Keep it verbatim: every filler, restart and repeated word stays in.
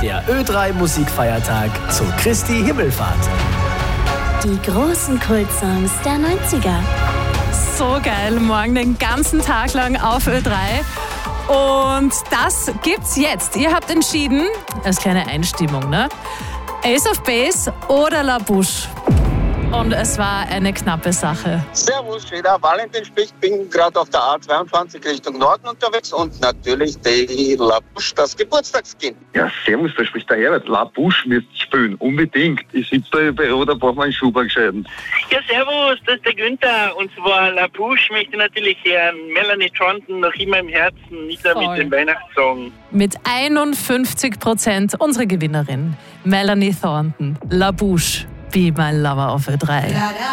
der Ö drei Musikfeiertag zu Christi Himmelfahrt. Die großen Kultsongs der neunziger. So geil, morgen den ganzen Tag lang auf Ö drei. Und das gibt's jetzt. Ihr habt entschieden, als kleine Einstimmung, ne? Ace of Base oder La Bouche. Und es war eine knappe Sache. Servus, Schäder. Valentin spricht. Bin gerade auf der A zweiundzwanzig Richtung Norden unterwegs und natürlich die La Bouche, das Geburtstagskind. Ja, servus, da spricht der Herbert. La Bouche müsst spielen, unbedingt. Ich sitze da im Büro, da braucht man einen Schuber gescheiden. Ja, servus, das ist der Günther. Und zwar La Bouche möchte natürlich hören. Melanie Thornton noch immer im Herzen, nicht nur mit dem Weihnachtssong. Mit einundfünfzig Prozent unsere Gewinnerin, Melanie Thornton. La Bouche, Be My Lover auf Ö drei.